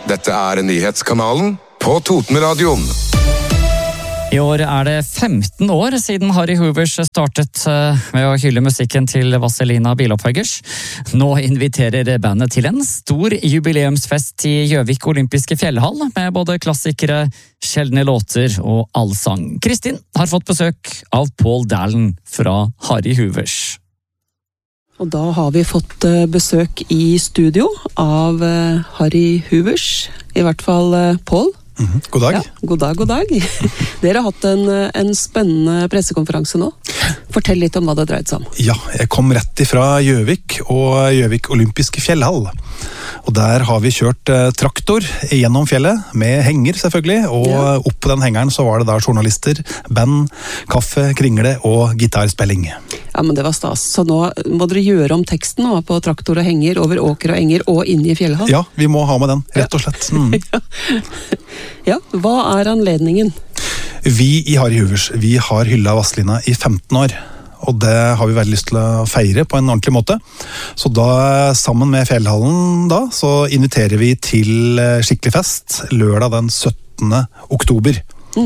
Dette nyhetskanalen på Totenradioen. I år det 15 år siden Harry Hoovers startet med å hylle musikken til Vazelina Bilopphøggers. Nå inviterer bandet til en stor jubileumsfest i Gjøvik Olympiske Fjellhall, med både klassikere, sjeldne låter og allsang. Kristin har fått besøk av Paul Dallon fra Harry Hoovers. Og da har vi fått besøk i studio av Harry Hoovers, i hvert fall Paul. God dag. Ja, god dag, god dag. Dere har hatt en spennende pressekonferanse nå. Fortell litt om hva det dreide seg om. Ja, jeg kom rett ifra Gjøvik og Gjøvik Olympiske Fjellhall. Og der har vi kjørt traktor gjennom fjellet, med henger selvfølgelig, og opp på den hengeren så var det da journalister, band, kaffe, kringle og gitarspilling. Ja, men det var stas. Så nå må dere gjøre om teksten nå, på traktor og henger, over åker og enger og inn i fjellhall. Ja, vi må ha med den, rett og slett. Ja, hva anledningen? Vi i Harry Hoovers, vi har hyllet Vazelina i 15 år. Og det har vi veldig lyst til å feire på en ordentlig måte. Så da, sammen med Fjellhallen da, så inviterer vi til skikkelig fest lørdag den 17. oktober.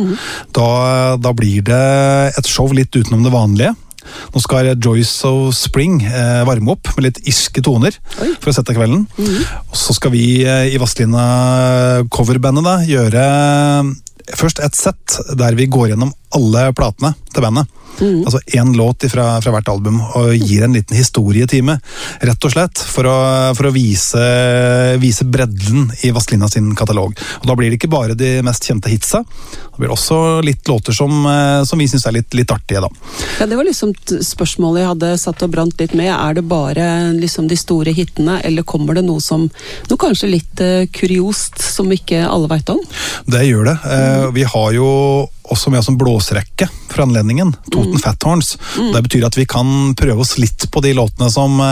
Da blir det et show litt utenom det vanlige. Nå skal Joyce of Spring varme opp med litt irske toner for å sette kvelden. Og så skal vi i Vazelina coverbandet da gjøre først et sett der vi går gjennom alle platene til bandet. Altså en låt fra hvert album, og gir en liten historietime, rett og slett, for å vise bredden i Vazelina sin katalog. Og da blir det ikke bare de mest kjente hitsa, det blir også litt låter som vi synes litt artige da. Ja, det var liksom spørsmålet jeg hadde satt og brant litt med. Det bare liksom de store hitene, eller kommer det noe kanskje litt kuriost som ikke alle vet om? Det gjør det. Vi har jo også med oss en blåsrekke for anledningen, Toten Fat Horns. Det betyr at vi kan prøve oss litt på de låtene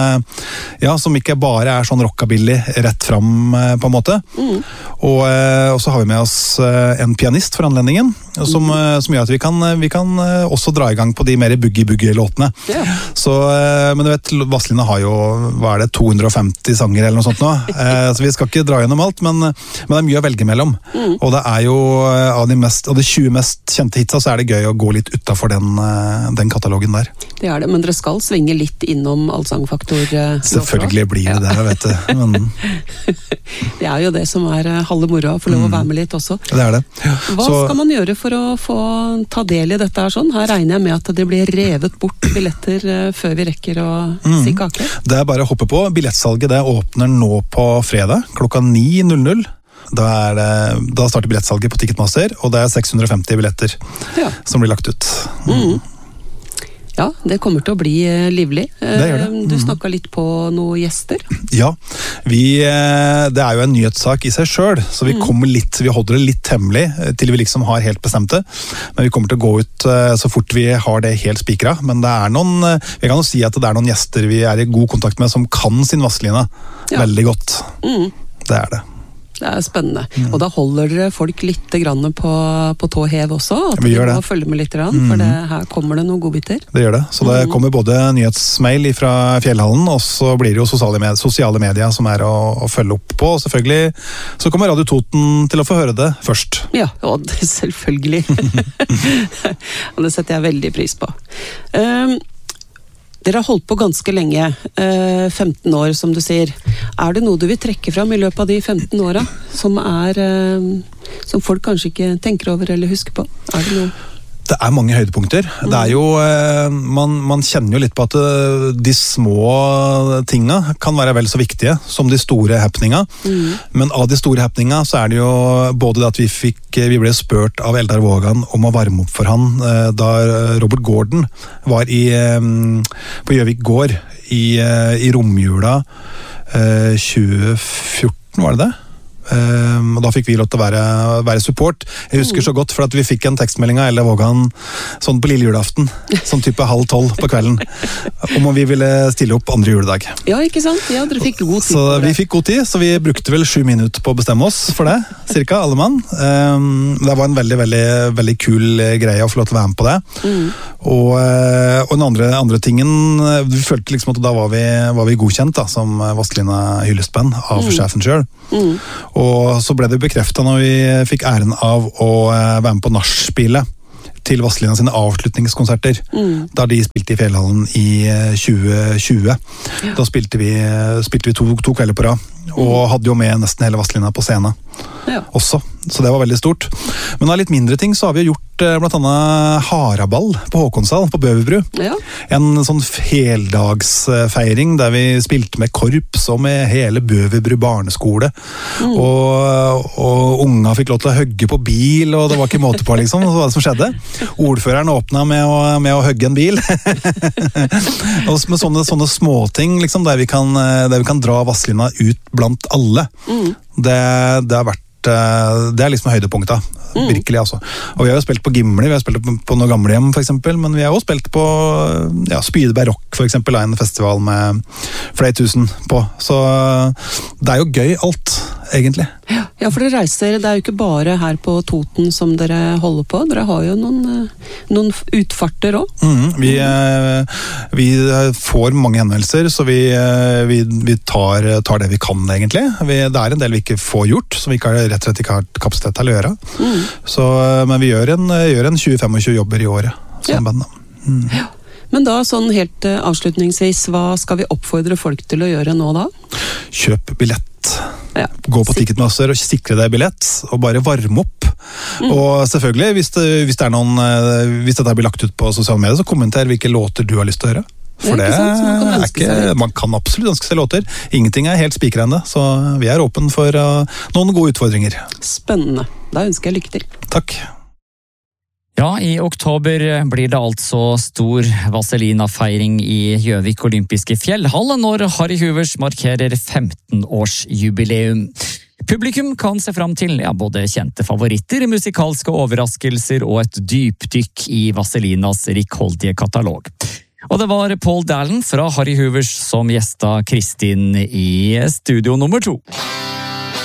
som ikke bare sånn rockabilly rett fram på en måte. Og så har vi med oss en pianist for anledningen, som gjør at vi kan også dra i gang på de mer boogie-låtene. Så, men du vet, Vazelina har jo, 250 sanger eller noe sånt nå, så vi skal ikke dra gjennom alt, men det mye å velge mellom. Og det jo av de 20 mest kjente hitsa, så det gøy å gå litt utenfor den katalogen der. Det det, men dere skal svinge litt innom allsangfaktor. Selvfølgelig blir det vet du. Men... det jo det som halve moroa, få lov å være med litt også. Det det. Hva skal man gjøre for å få ta del i dette her sånn? Her regner jeg med at det blir revet bort billetter før vi rekker å si kake. Det bare å hoppe på. Billettsalget det åpner nå på fredag, klokka 9:00. Da starter billettsalget på Ticketmaster, og det 650 billetter som blir lagt ut. Ja, det kommer til å bli livlig. Det gjør det. Du snakket litt på noen gjester. Ja, det jo en nyhetssak i seg selv, så vi holder det litt hemmelig til vi liksom har helt bestemt det. Men vi kommer til å gå ut så fort vi har det helt spikret. Men det vi kan jo si at det noen gjester vi i god kontakt med som kan sin Vazelina veldig godt. Det det. Det spennende. Og da holder dere folk litt grann på tå hev også, at vi gjør det. Må følge med litt grann, for her kommer det noen godbiter. Det gjør det. Så det kommer både nyhetsmail fra Fjellhallen, og så blir det jo sosiale medier som å følge opp på, og selvfølgelig så kommer Radio Toten til å få høre det først. Ja, og selvfølgelig. Og det setter jeg veldig pris på. Dere har holdt på ganske lenge, 15 år som du sier. Det noe du vil trekke fram i løpet av de 15 årene, som folk kanskje ikke tenker over eller husker på? Det noe? Det mange høydepunkter. Det jo, man kjenner jo litt på at de små tingene kan være vel så viktige som de store happeningene. Men av de store happeningene så det jo både det at vi ble spurt av Eldar Vågan om å varme opp for han da Robert Gordon var på Gjøvik gård i romjula 2014, var det? Og da fikk vi lov til å være support. Jeg husker så godt, for at vi fikk en tekstmelding av Elle Vågan sånn på lille julaften, sånn type 11:30 på kvelden, om vi ville stille opp andre juledag. Ja, ikke sant? Ja, dere fikk god tid. Så vi fikk god tid, så vi brukte vel 7 minutter på å bestemme oss for det, cirka, alle mann. Det var en veldig, veldig, veldig kul greie å få lov til å være med på det. Og den andre tingen, vi følte liksom at da var vi godkjent da, som Vazelina hyllestband av sjefen selv. Og så ble det bekreftet når vi fikk æren av å være med på nachspielet til Vazelina sine avslutningskonserter, da de spilte i Fjellhallen i 2020. Da spilte vi to kvelder på rad, og hadde jo med nesten hele Vazelina på scenen også. Så det var veldig stort. Men av litt mindre ting så har vi gjort blant annet haraball på Håkonshall, på Bøverbru. Ja. En sånn heldagsfeiring der vi spilte med korps og med hele Bøverbru barneskole. Og unga fikk lov til å hugge på bil, og det var ikke måte på liksom, så var det som skjedde. Ordføreren åpna med å hugge en bil. Og med sånne småting liksom, der vi kan dra Vazelina ut blant alle. Det har vært det liksom høydepunktet, virkelig altså. Og vi har jo spilt på Gimli, vi har spilt på noe gamlehjem for eksempel, men vi har også spilt på Spydeberg Rock for eksempel, en festival med flere tusen på, så det er jo gøy alt, egentlig. Ja, for dere reiser, det er jo ikke bare her på Toten som dere holder på, dere har jo noen utfarter også. Vi får mange henvendelser, så vi tar det vi kan egentlig. Det er en del vi ikke får gjort, som vi rett og slett ikke har kapasitet til å gjøre. Men vi gjør en 20-25 jobber i året som band. Ja. Men da, sånn helt avslutningsvis, hva skal vi oppfordre folk til å gjøre nå da? Kjøp billett. Gå på Ticketmaster og sikre deg billett, og bare varme opp. Og selvfølgelig, hvis dette blir lagt ut på sosiale medier, så kommenter hvilke låter du har lyst til å høre. For man kan absolutt ønske seg låter. Ingenting er helt spikrende, så vi er åpen for noen gode utfordringer. Spennende. Da ønsker jeg lykke til. Takk. Ja, i oktober blir det altså stor Vazelina-feiring i Gjøvik olympiske fjellhall når Harry Hoovers markerer 15-årsjubileum. Publikum kan se fram til både kjente favoritter, musikalske overraskelser og et dypdykk i Vazelinas rikholdige katalog. Og det var Paul Dallen fra Harry Hoovers som gjesta Kristin i studio nummer 2.